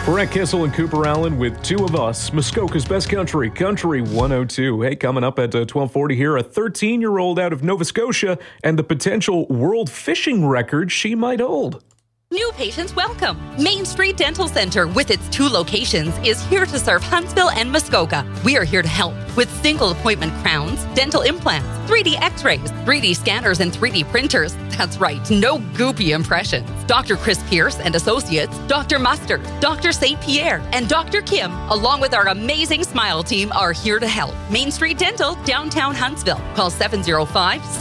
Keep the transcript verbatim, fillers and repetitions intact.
Brett Kissel and Cooper Allen with Two of Us, Muskoka's Best Country, Country one oh two. Hey, coming up at uh, twelve forty here, a thirteen-year-old out of Nova Scotia and the potential world fishing record she might hold. New patients welcome. Main Street Dental Center, with its two locations, is here to serve Huntsville and Muskoka. We are here to help with single appointment crowns, dental implants, three D x-rays, three D scanners, and three D printers. That's right, no goopy impressions. Doctor Chris Pierce and Associates, Doctor Mustard, Doctor Saint Pierre, and Doctor Kim, along with our amazing Smile team, are here to help. Main Street Dental, downtown Huntsville. Call seven oh five,